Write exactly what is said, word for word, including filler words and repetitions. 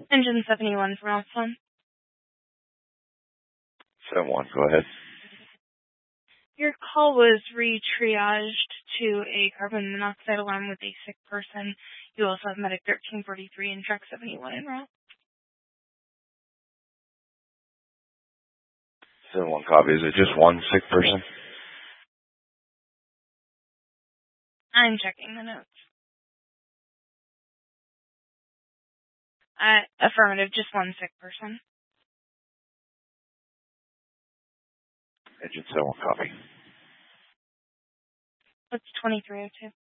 Engine seventy-one from Alpha. seven one, go ahead. Your call was re-triaged to a carbon monoxide alarm with a sick person. You also have Medic thirteen forty-three and Truck seventy-one en route. seven one copy. Is it just one sick person? I'm checking the notes. Uh, affirmative, just one sick person. Engine seven one copy. What's twenty-three oh two?